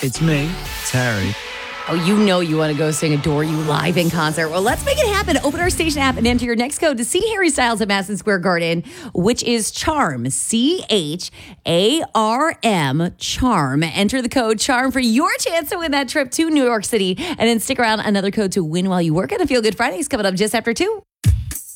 It's me, Terry. Oh, you know you want to go sing Adore You live in concert. Well, let's make it happen. Open our station app and enter your next code to see Harry Styles at Madison Square Garden, which is CHARM, CHARM, CHARM. Enter the code CHARM for your chance to win that trip to New York City. And then stick around, another code to win while you work. And the Feel Good Fridays coming up just after 2.